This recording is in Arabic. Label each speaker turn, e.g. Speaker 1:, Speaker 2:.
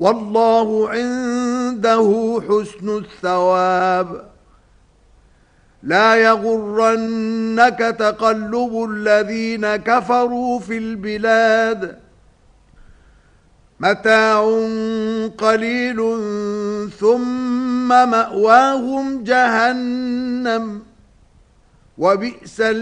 Speaker 1: والله عنده حسن الثواب لا يغرنك تقلب الذين كفروا في البلاد متاع قليل ثم مأواهم جهنم وبئس